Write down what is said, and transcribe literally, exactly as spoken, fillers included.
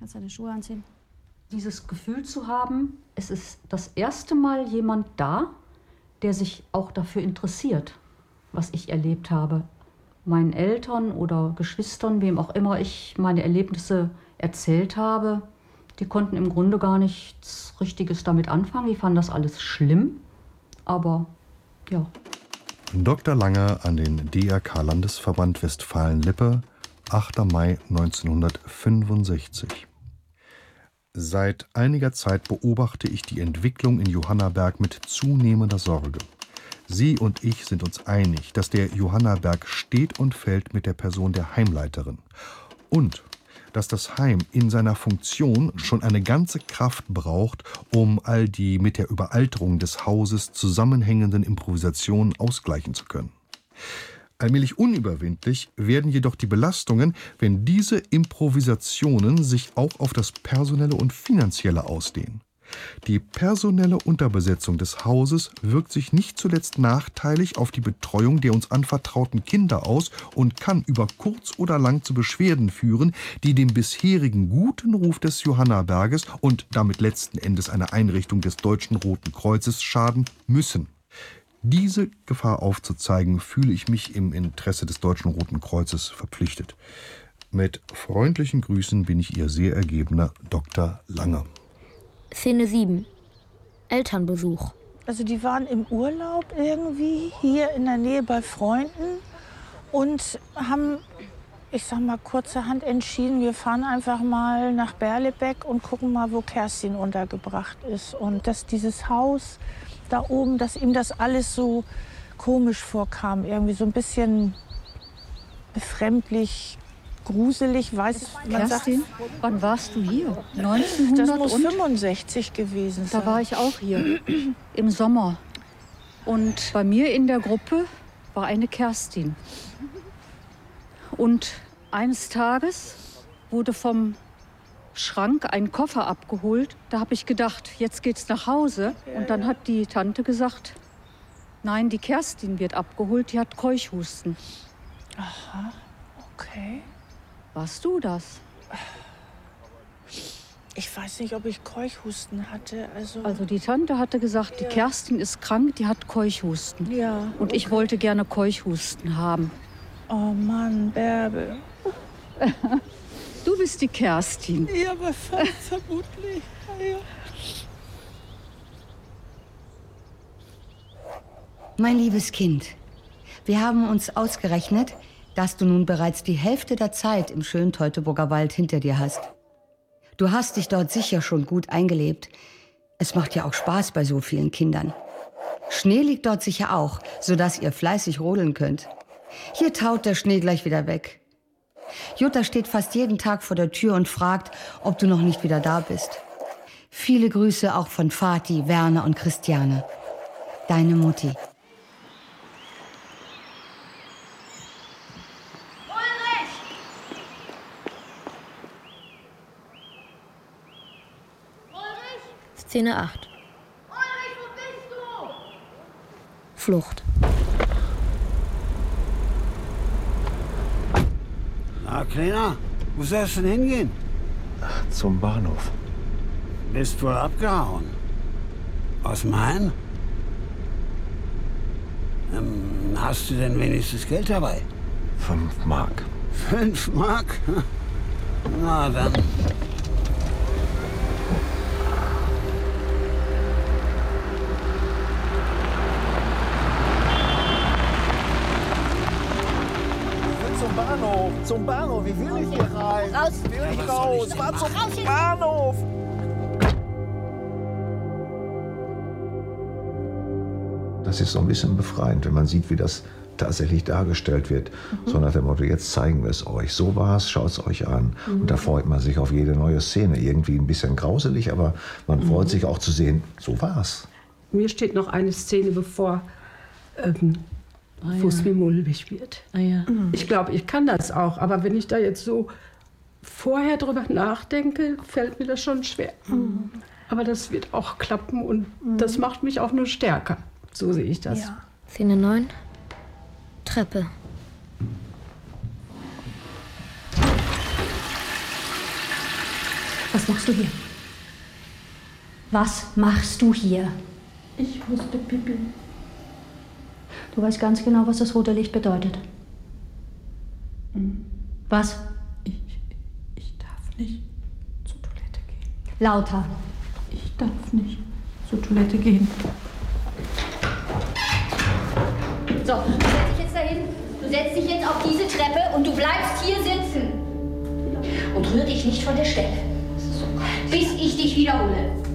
Kannst deine Schuhe anziehen? Dieses Gefühl zu haben, es ist das erste Mal jemand da, der sich auch dafür interessiert, was ich erlebt habe. Meinen Eltern oder Geschwistern, wem auch immer ich meine Erlebnisse erzählt habe, die konnten im Grunde gar nichts Richtiges damit anfangen. Die fanden das alles schlimm, aber ja. Doktor Lange an den D R K-Landesverband Westfalen-Lippe, achter Mai neunzehnhundertfünfundsechzig. Seit einiger Zeit beobachte ich die Entwicklung in Johannaberg mit zunehmender Sorge. Sie und ich sind uns einig, dass der Johannaberg steht und fällt mit der Person der Heimleiterin. Und dass das Heim in seiner Funktion schon eine ganze Kraft braucht, um all die mit der Überalterung des Hauses zusammenhängenden Improvisationen ausgleichen zu können. Allmählich unüberwindlich werden jedoch die Belastungen, wenn diese Improvisationen sich auch auf das Personelle und Finanzielle ausdehnen. Die personelle Unterbesetzung des Hauses wirkt sich nicht zuletzt nachteilig auf die Betreuung der uns anvertrauten Kinder aus und kann über kurz oder lang zu Beschwerden führen, die dem bisherigen guten Ruf des Johannaberges und damit letzten Endes einer Einrichtung des Deutschen Roten Kreuzes schaden müssen. Diese Gefahr aufzuzeigen, fühle ich mich im Interesse des Deutschen Roten Kreuzes verpflichtet. Mit freundlichen Grüßen bin ich Ihr sehr ergebener Doktor Lange. Szene sieben. Elternbesuch. Also die waren im Urlaub irgendwie hier in der Nähe bei Freunden und haben, ich sag mal, kurzerhand entschieden, wir fahren einfach mal nach Berlebeck und gucken mal, wo Kerstin untergebracht ist. Und dass dieses Haus da oben, dass ihm das alles so komisch vorkam, irgendwie so ein bisschen befremdlich, gruselig, weiß man sagt. Kerstin, wann warst du hier? neunzehnhundert Das muss und? fünfundsechzig gewesen sein. Da war ich auch hier, im Sommer. Und bei mir in der Gruppe war eine Kerstin. Und eines Tages wurde vom Schrank ein Koffer abgeholt. Da habe ich gedacht, jetzt geht's nach Hause. Und dann hat die Tante gesagt, nein, die Kerstin wird abgeholt, die hat Keuchhusten. Aha, okay. Warst du das? Ich weiß nicht, ob ich Keuchhusten hatte. Also, Also die Tante hatte gesagt, die Kerstin ist krank, die hat Keuchhusten. ja. Und ich wollte gerne Keuchhusten haben. Oh Mann, Bärbel. Du bist die Kerstin. Ja, aber ver vermutlich. Ja. Mein liebes Kind, wir haben uns ausgerechnet, dass du nun bereits die Hälfte der Zeit im schönen Teutoburger Wald hinter dir hast. Du hast dich dort sicher schon gut eingelebt. Es macht ja auch Spaß bei so vielen Kindern. Schnee liegt dort sicher auch, sodass ihr fleißig rodeln könnt. Hier taut der Schnee gleich wieder weg. Jutta steht fast jeden Tag vor der Tür und fragt, ob du noch nicht wieder da bist. Viele Grüße auch von Vati, Werner und Christiane. Deine Mutti. Szene acht. Ulrich, wo bist du? Flucht. Na, Kleiner, wo sollst du denn hingehen? Zum Bahnhof. Bist wohl abgehauen. Aus Main? Ähm, hast du denn wenigstens Geld dabei? Fünf Mark. Fünf Mark? Na dann. Zum Bahnhof, zum Bahnhof, wie will ich hier rein? Raus! Will ich raus, fahr zum Raus jetzt. Bahnhof! Das ist so ein bisschen befreiend, wenn man sieht, wie das tatsächlich dargestellt wird. Mhm. So nach dem Motto, jetzt zeigen wir es euch. So war es, schaut es euch an. Mhm. Und da freut man sich auf jede neue Szene. Irgendwie ein bisschen grauselig, aber man mhm. freut sich auch zu sehen, so war es. Mir steht noch eine Szene bevor, ähm, Ah, wo es ja. mir mulmig wird. Ah, ja. Ich glaube, ich kann das auch, aber wenn ich da jetzt so vorher drüber nachdenke, fällt mir das schon schwer. Mhm. Aber das wird auch klappen und mhm. das macht mich auch nur stärker. So sehe ich das. Ja. Szene neun. Treppe. Was machst du hier? Was machst du hier? Ich musste pipi. Du weißt ganz genau, was das rote Licht bedeutet. Mhm. Was? Ich, ich darf nicht zur Toilette gehen. Lauter. Ich darf nicht zur Toilette gehen. So, du setzt dich jetzt dahin. Du setzt dich jetzt auf diese Treppe und du bleibst hier sitzen. Und rühr dich nicht von der Stelle. Bis ich dich wiederhole.